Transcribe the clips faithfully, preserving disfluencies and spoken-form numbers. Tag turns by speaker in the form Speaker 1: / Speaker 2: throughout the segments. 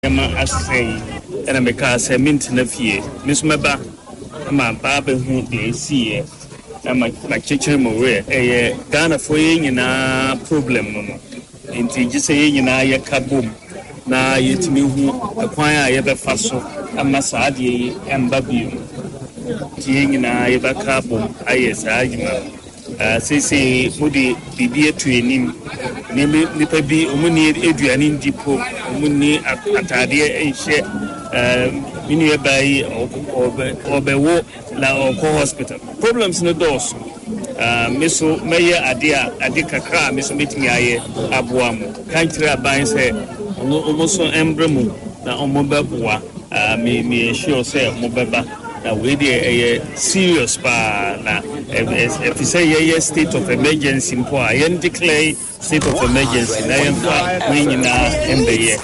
Speaker 1: ma asay and me ka say mint na fie miss meba ma ba be hu de sie na ma ma chichiri mo we eh Ghana for ye nyina problem no nti gise ye nyina ye kabom na yetimi hu akwan a ye be fa so ama saade yi emba biom ti ye nyina ye ba kabom aye saajima ah sisi mudi bibi etu enim nipa bi omuni eduane ndipo omuni atade enhye eh mini e bai obe obewo la oko hospital problems no dos ah meso meye ade a ade kakra meso metimi aye aboamu kantre aban se ono omoso embremu na omobeboa ah me me sure say omobeba na we dey serious pa na if you say yeah state of emergency mpo a yen declare state of emergency na yen fa we nyina embe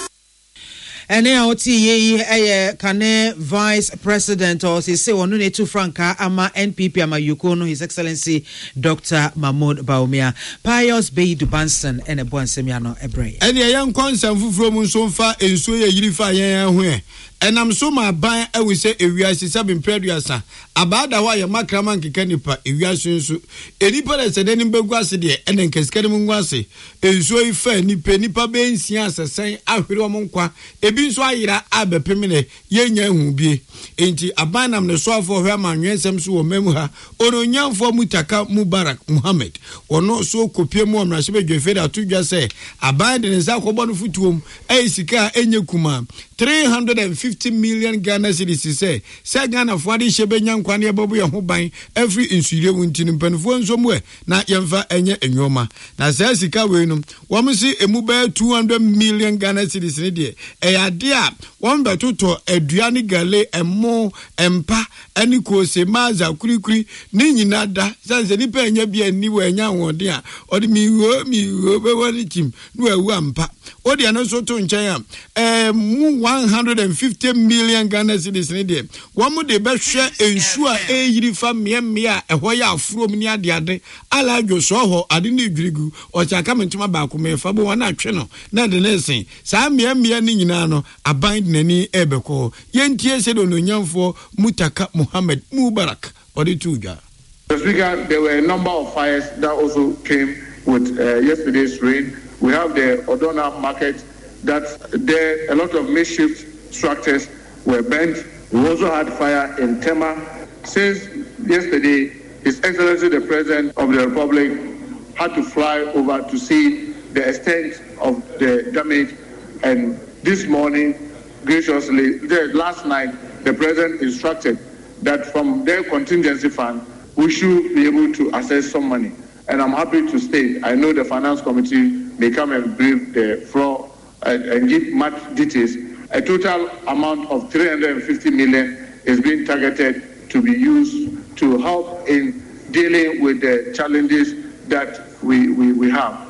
Speaker 2: ene a oti ye eh kane vice president or say say wonu ne tu franka ama N P P ama yuko no his excellency Doctor Mahmoud Bawumia Pius Beidu Banson ene bo ansem no ebre
Speaker 3: ene yen konsam fufuro mu nso mfa enso ye yiri fa yen ho e enam so ma ban awu se ewiase sabin preduasa abada wa ye makrama nkeka nipa ewiase nso enipa de sede ni begu ase de ene nkesikane mu ngwase enso ifa nipa nipa be nsia asesen ahwere o nkwa ebi nso ayira abepemene yenya hu bie enti abanam ne so afo hwe amanwensem so wo memu ha ononyamfo Mutaka Mubarak Muhammad ono so kopie mu omrahye bedwe da tudwa se aban de ne za kobɔ no futuom ai sika enye kuma three hundred fifty million Ghana cedis say say Ghana for de hyebenya nkwane ebobu ye ho ban every insure wuntini mpanfo nso mu e na yemfa enye enwoma na say sika we no wo si emu ba two hundred million Ghana cedis ne de e ade a won betoto aduane gale emo empa ani ko se maza kurikuri ni nyina da sanse ni pa enya bia ni wa enya wode a odi mi wo mi wo be woni tim no awu ampa odi ana so to nchen a eh mu one hundred fifty million Ghana cedis ne de wo mu de be hwe ensu a eyiri fa miemme a eho ya afuro mu ni ade ade ala dwoso ho ade ne dwirigu o cha ka mentuma ba ko me fa bo wana atwe no na de nesen sa miemme ni nyina no aban nani ebeko yentie se do no nyamfo Mutaka Muhammad Mubarak odi tuja.
Speaker 4: Mr. Speaker, there were a number of fires that also came with uh, yesterday's rain. We have the Odona market that there a lot of makeshift structures were burnt. We also had fire in Tema. Since yesterday, His Excellency the President of the Republic had to fly over to see the extent of the damage, and this morning, graciously, last night, the President instructed that from their contingency fund, we should be able to access some money. And I'm happy to state, I know the Finance Committee may come and brief the floor and, and give much details. A total amount of three hundred fifty million is being targeted to be used to help in dealing with the challenges that we, we, we have.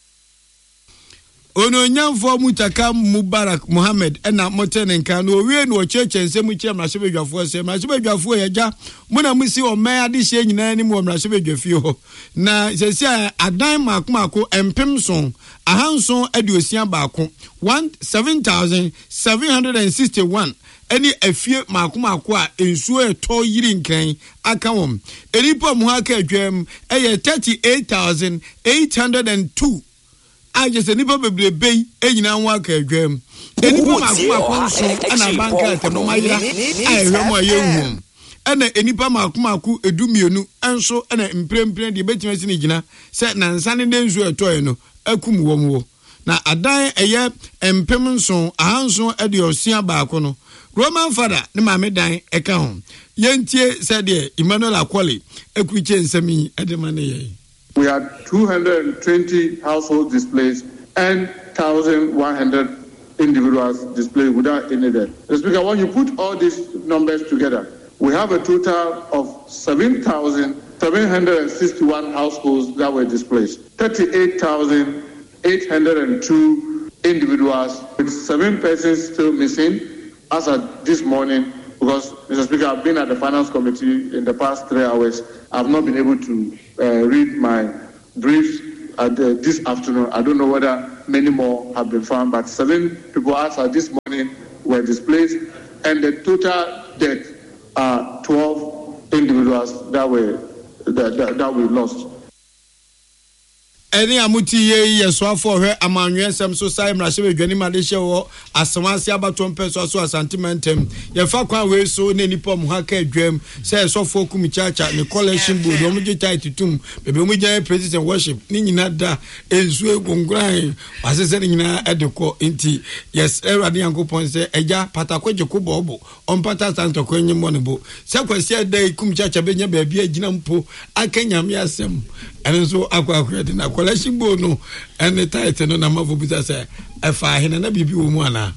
Speaker 3: Ono nyamfo Mutaka Mubarak Muhammad ena motene nka no wie no cheche nsemu che mrahye bedwafo se mrahye bedwafo yaja muna musi o man ade hye nyina ni mo mrahye bedwafie ho na sesi adan makomako empemson ahanson aduosia baako seven thousand seven hundred sixty-one any afie makomako a ensuo eto yiri nkran aka wom enipa mu aka adwam eye thirty-eight thousand eight hundred two I just a nipper bebrebe enyina nwa ka adwam enipa makoma konso ana banka temo mayira ayehwemo ayehum ana enipa makoma ku edumienu enso ana mprempren de betima sine gina se na nsane de nzu etoye no akum womwo na adan eye empem nso ahanso ede osia baako no Roman father ne maame dan eka ho yentie se de Emmanuel Akwali ekuriche nsami ede mane ye.
Speaker 4: We had two hundred twenty households displaced and one thousand one hundred individuals displaced without any death. Mister Speaker, when you put all these numbers together, we have a total of seven thousand seven hundred sixty-one households that were displaced, thirty-eight thousand eight hundred two individuals, with seven persons still missing as of this morning. Because, Mister Speaker, I've been at the Finance Committee in the past three hours. I've not been able to uh, read my briefs at, uh, this afternoon. I don't know whether many more have been found, but seven people as of this morning were displaced, and the total death are twelve individuals that were that, that, that we lost.
Speaker 3: Any amuti ye yeswa for her amanwe sem so sai mrahye bedwani madehye wo asemase abaton peso so asentimentem ye fa kwan we so ne nipa mu ha ka adwam say so for kum chacha ne collection board o mu gita itutum bebe mu gyan president worship ni nyina da ensu egungran asese ni nyina edeko nti yes erade yankopon say eja patakwaje ko bobo on pata santo ko nyimo ne bo se kwase da kum chacha benya ba bia gina mpo akanya me asem ene so akwa akwa de na collection board no ene title no na mafo bisa say efa hena na bibi wo mu ana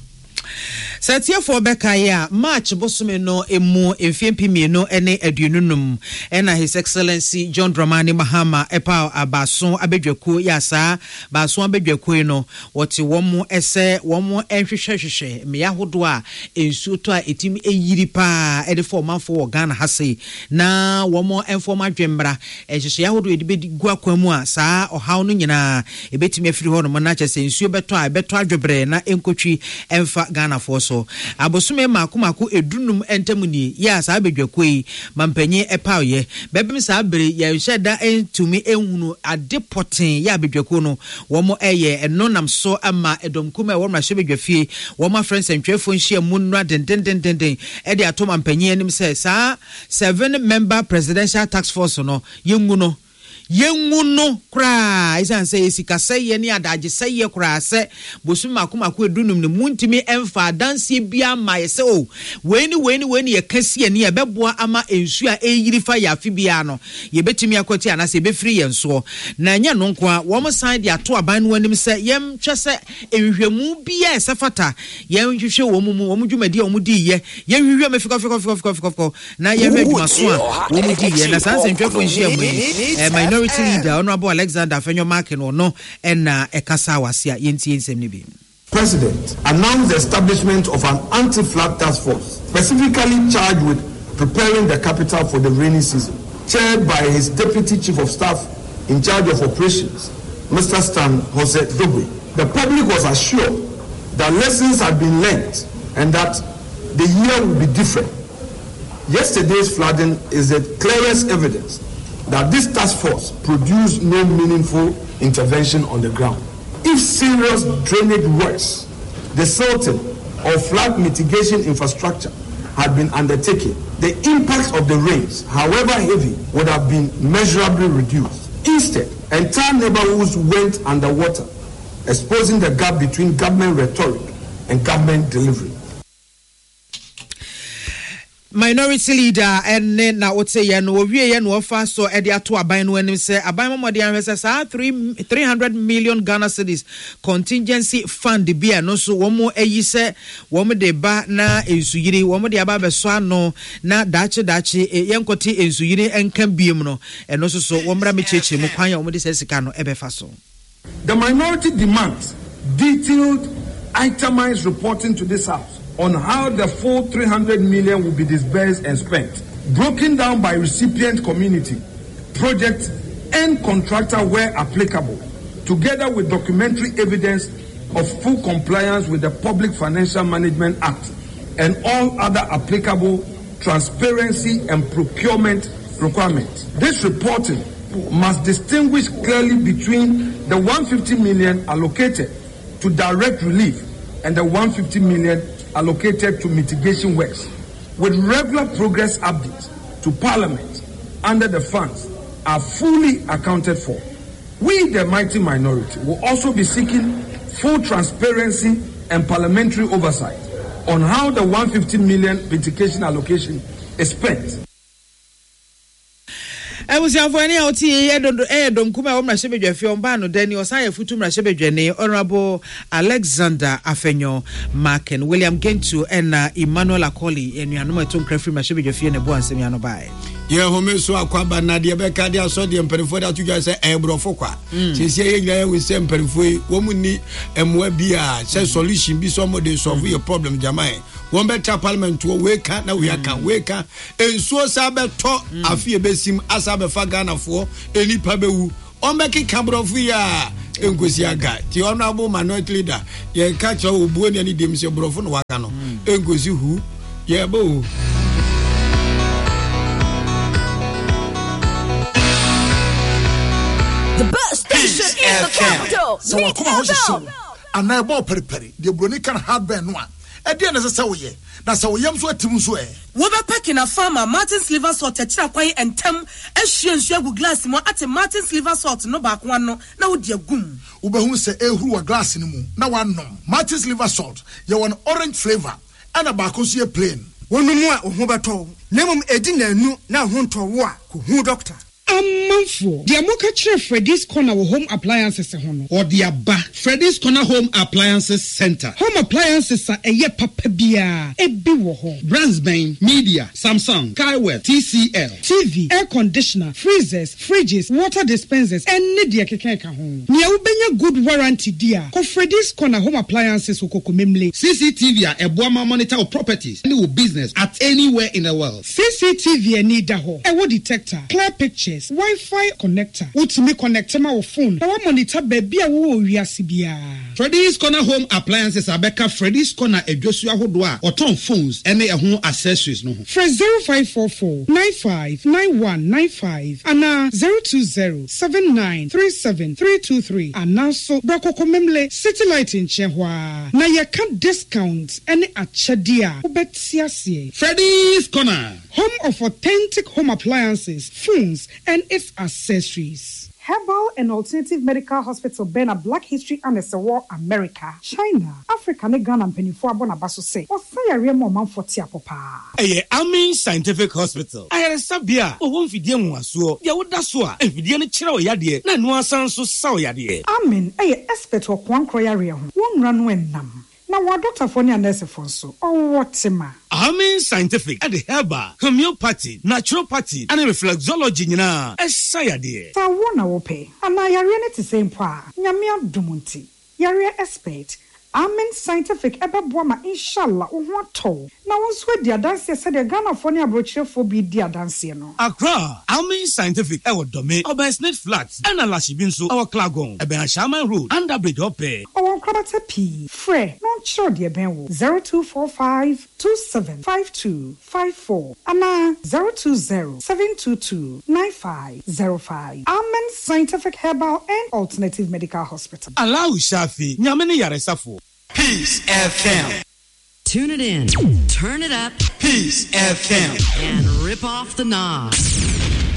Speaker 3: Satia for Bekaya, March Bosome no emu emfiempi mieno ene aduonunum ena His Excellency John Dramani Mahama epa abaso abedwaku yasa baso abedwaku no wote womo ese womo enhwehwehwehwe me yahodo a ensu to a etimi eyiri pa e de for manfo Ghana hase na womo enforma dwembra ehwehwe yahodo e de begu akwamu a saa ohaw no nyina ebetimi afiri ho no na kyese ensu beto a beto adwebre na enkotwi emfa Ghana for so abosume makomako edunum entamuni ya saa bedwakoi mampanyi epaoye bebem saa bere ya nheda entumi enhunu adepoten ya bedwako no womo eye enonam so ama edomkuma e woma hye bedwafie woma friends entwefo nhia munnu adendendenden e de atom mampanyi anim se saa seven member presidential task force no yengu no yengu no kra isan say sikasa ye ni adaje say ye kra se bosum makomako edunum ne muntimi emfa danse bia ma ye se o weni weni weni ye kase ni ye beboa ama ensu a eyiri fa ya afi bia no ye betimi akwati anase be free ye nso na nya no nko a wo mo san de ato aban no anim se yem twa se enhwehwemu bia se fata yem hwehwe wo mu wo mu dwumadi wo mu di ye ye hwehwe me fika fika fika fika fika na ye hwedwuma so a wo mu di ye na san se ntwefo nhia mu e minority leader Honorable Alexander Afenyo Markin or no and uh, Ekasa Wasia Yenti Semnibi.
Speaker 5: President announced the establishment of an anti-flood task force specifically charged with preparing the capital for the rainy season, chaired by his deputy chief of staff in charge of operations, Mister Stan Jose Dobe. The public was assured that lessons had been learned and that the year will be different. Yesterday's flooding is the clearest evidence that this task force produced no meaningful intervention on the ground. If serious drainage works, the silting or flood mitigation infrastructure had been undertaken, the impacts of the rains, however heavy, would have been measurably reduced. Instead, entire neighborhoods went underwater, exposing the gap between government rhetoric and government delivery.
Speaker 2: Minority leader and na wote ye no wie ye no fa so e de ato aban no anim se aban momode an hwese sa three hundred million Ghana cedis contingency fund bia no so wo mo ayi se wo mo de ba na ensuyiri wo mo de aba be so ano na dache dache ye nkoti ensuyiri enka biem no e no so so wo mra me cheche mu kwan ya wo mo de se sika no e be fa so.
Speaker 5: The minority demands detailed itemized reporting to this house on how the full three hundred million will be disbursed and spent, broken down by recipient community, project and contractor where applicable, together with documentary evidence of full compliance with the Public Financial Management Act and all other applicable transparency and procurement requirements. This reporting must distinguish clearly between the one hundred fifty million allocated to direct relief and the one hundred fifty million allocated to mitigation works, with regular progress updates to Parliament under the funds are fully accounted for. We, the mighty minority, will also be seeking full transparency and parliamentary oversight on how the one hundred fifty million mitigation allocation is spent.
Speaker 2: I was your funny out here, Edom Kuma, Mashebedwe, Bano, Danny, or Saya Futum Mashebedwe, Honorable Alexander Afenyo, Markin, William Gentu, and uh, Emmanuel Akoli, and Yanuma Tum Crefri Mashebedwe, and Boan Semiano Bay.
Speaker 3: Yeah, home so akwaba na de beka de aso de mperifo da tuja se ebrofo kwa sisi ye gya we se mperifo wo mu ni emwa bia se solution bi so mo de solve your problem jamai won beta parliament wo we kan na we kan we kan ensuo sa beto afie besim asa be fa Ghana fo enipa bewu on be kika brofo ya enkosi aga ti honorable minority leader ye catch obuo ne dem se brofo no waka no enkosi hu ye bo
Speaker 6: the best station in the capital.
Speaker 7: So I come out show and I bought peri peri the brony can hard burn one e dey na se say we na say we yam so atim so e
Speaker 6: wo be packing a farmer Martin's liver salt e kira kwan entem ehwie nsu agu glass mo ate Martin's liver salt no ba kwa no na wo dia gum
Speaker 7: wo be hu say ehuru wa glass ni mu na wa nom Martin's liver salt ye won orange flavor and ba ko so ye plain
Speaker 8: wonu mu a ho beto na mum edi na anu na ho nto wo a ko hu doctor
Speaker 9: Amanfo, the Amoka Chef Freddy's Corner Home Appliances Hono, or the Abba Freddy's Corner Home Appliances Center. Home appliances are a ye papa bia, a biwoho, Bransbane, Media, Samsung, Kaiwell, T C L, T V, air conditioner, freezers, fridges, water dispensers, and Nidia Kekeka home. Nia ubenya good warranty dia. Ko Freddy's Corner Home Appliances ukoko memle. C C T V a boama monitor of properties, any business at anywhere in the world. C C T V and need ho, a wood detector, clear pictures. Wi-Fi connector. Utimi connector ma wo phone. Na wa monitor baby a wo wiase bia. Freddy's Corner Home Appliances abeka Freddy's Corner edwosu ahodo a oton phones ene ehun accessories no ho. Fresh zero five four four nine five nine one nine five ana zero two zero seven nine three seven three two three ana so brako komemle city light in chehwa. Na ye can discount ene achadia obetiasie. Freddy's Corner, home of authentic home appliances, phones and its accessories.
Speaker 10: Herbal and Alternative Medical Hospital Bena Black History and War America, China, Africa, ne Ghana and Penifo Abona Baso say, or say a real moment for Tiapopa.
Speaker 11: Aye, Amin Scientific Hospital. I had a sabia, or one Fidian was so, Yawudaswa, and Fidian Chiro Yadi, Nanua Sanso Sao Yadi.
Speaker 10: Amin, aye, expert or one croyaria, one run when nam. Now, what Doctor Foni and Nurse or what, ma?
Speaker 11: Amin Scientific at the Herbal, Homeopathy, Naturopathy, and Reflexology, na, as Sayadi.
Speaker 10: So, one I will pay, and I are to same pa, Yamia Dumunti, Yaria expert. Amen Scientific ebe boama inshallah ohwato na wonso dia dance se de Ghana fo ne abrochirefo bi dia dance no
Speaker 11: Accra Amen Scientific e wodome Oben Snake Flats and Alashi Binso our Klagon ebe Shaman Road under bridge ope
Speaker 10: o kwabata p frɛ no chiro de ben wo zero two four five two seven five two five four ana zero two zero seven two two nine five zero five. Amen Scientific Herbal and Alternative Medical Hospital.
Speaker 11: Allah Shafi nyamene yaresafo.
Speaker 12: Peace F M.
Speaker 13: Tune it in, turn it up,
Speaker 12: Peace F M,
Speaker 13: and rip off the knobs.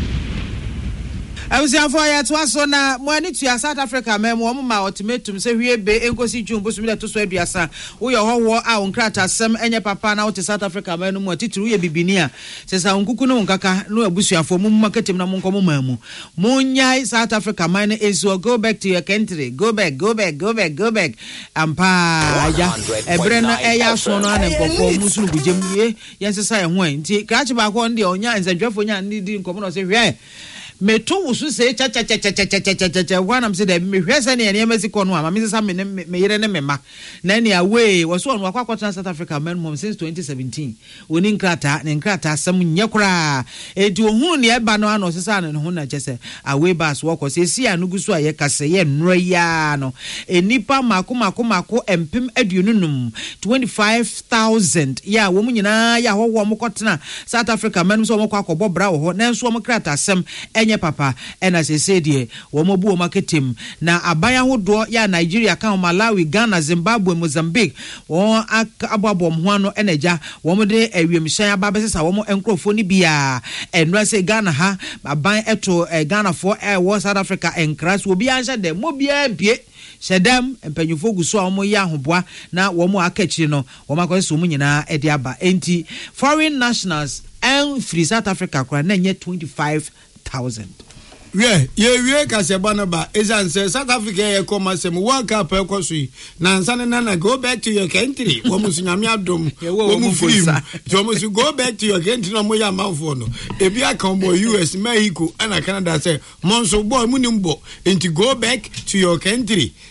Speaker 2: I was here for ya to us on a money to South Africa, mem, woman, ultimatum, say we be Engosi June, Busmida to Swabiasa, we are all war out on Krata, some and your papa now to South Africa, man, no more titu bibinia, says Unkuno Kaka, no Busia for Mum market him Namunkomu. Munya, South Africa, mine is so go back to your country, go back, go back, go back, go back, and pa, a Brenna Aya Sonan and Coco Musu Jim, yes, I went. Catch back one day on ya and the Jeffonia needing Commodore say, yeah. Me to so say cha cha cha cha cha cha cha cha cha one am say that me hwese na ene Mexico no am me say me me yere ne me ma na ne away was one wakwa kwatra South Africa man mom since twenty seventeen oni nkrata ne nkrata asem nye kura edi ohun ne eba no ano sesa ne ho na chese away bus work say si anugu so aye kase ye nro ya no enipa mako mako mako empem aduonunum twenty-five thousand ya wo mu nyina ya ho wo mo kotena South Africa man so mo kwa akobọ bra wo ho na so mo krata asem papa and as I said here womobu marketing na abaya hodo ya Nigeria kan Malawi Ghana Zimbabwe Mozambique won ababom ho ano eneja womode awiemhyan ababesesa womo enkrofo ni bia enra say Ghana ha aban eto Ghana for air South Africa enkras obi ansha dem mo bia bie Shedam empanyufo guso omo ya hoboa na womo akachiri no womo akoso mu nyina e de aba enti foreign nationals and free South Africa kwa na nye twenty-five thousand.
Speaker 3: Yeah, yeah, yeah, Casabanaba is answer South Africa, a comma, some work up per country. Nansana Nana, go back to your country. Almost in Amiadum, almost you go back to your country, no more mouthful. If you are combo U S, Mexico, and Canada say, Monso boy, Munimbo, and to go back to your country.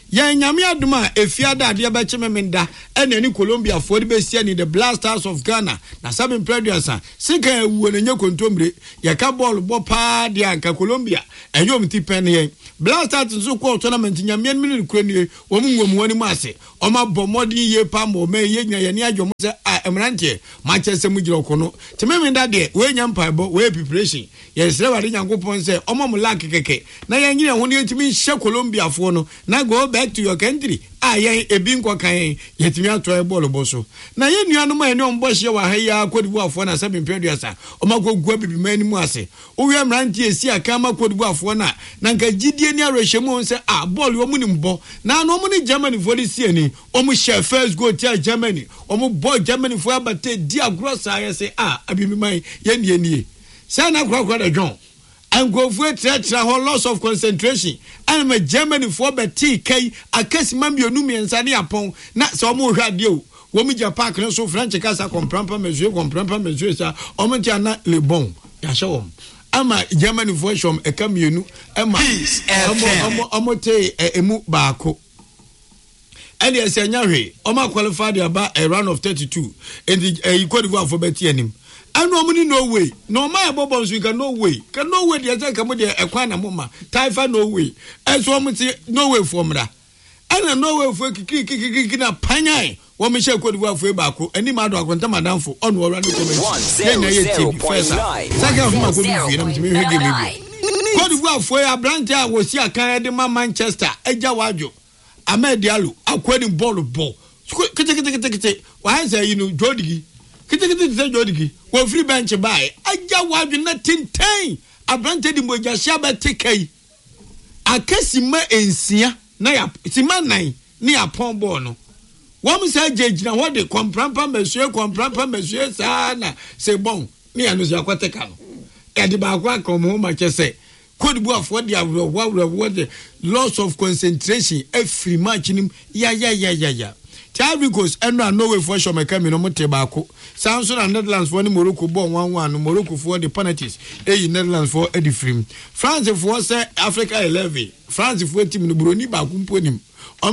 Speaker 3: ya nyame adoma efiada ade abeche memenda ene ni Colombia for the besia ni the Blasters of Ghana na seven preduasa sika ewu ne nyekontombre ya ka ball bo pa de anka Colombia enyom ti pen yen Blasters nso ko tournament nyame mini kurani wo mu wani mu ase o ma bɔ modern ye pa mo me ye nya ye ne adwo se a emrante Manchester mu giro kono te memenda de we nya mpaibo we preparation ye sere wade nyankopon se o ma mu lack keke na ye nyina ho ne ntimi hye Colombia fo no na go back to your country ah yen ebi nkwa kan yetimi ato ball boso na ye nuanom a ne ombo hye wa ha ya kodibu afo na seven preduasa o ma go gua bibi mani mu ase o wi emrante esi aka ma kodibu afo na na nka gidie ni arehwemu se ah ball wo mu ni mbo na no mu ni Germany for this year ni o mu share first goal tia Germany o mu boy Germany for abate dia grossa ya se ah abi mi man ye nie nie say na kwa kwa da John and go for a whole loss of concentration and my Germany for beti kai akesi mambio nu miensa ni apon na so mo hwade o wo mi Japan kan so French kasa comprendre mesure comprendre mesure ça o mo tia na le bon ya show ama Germany for shom e kamienu ama omo omo te emu baako and yes anyahwe omo qualify the about a round of thirty-two and the Cote d'Ivoire for beti anim. I know money no way. No my bobos we can no way. Can no way the come with the equana mama. Taifa no way. As one say no way formula. And no way for kikina panya. One me share Cote d'Ivoire for bako. Any man do akwanta madam for on one zero zero point nine. Second from Cote d'Ivoire. Cote d'Ivoire for a branch was here can de Manchester. Eja wajo. Ahmed Diallo. Akwedi ball ball. Kete kete kete kete. Why say you know Jodigi? Kiti kiti kiti jodiki wo free bench buy aja wadwe na tinten abrante di moja shaba tekai akasi ma ensia na ya sima nan ni apon ball no wo mu sa jejina wo de komprampa mesue komprampa mesue sana se bon ni anu ya kwateka no e de ba kwa komo ma chese Cote d'Ivoire for the what the loss of concentration every match nim ya ya ya ya ya Ivory Coast and no way for sure me come no motebako Samson and Netherlands for the Morocco born one one Morocco for the penalties eh Netherlands for Eddie Frame France for say Africa eleven France for team no broni ba kumponim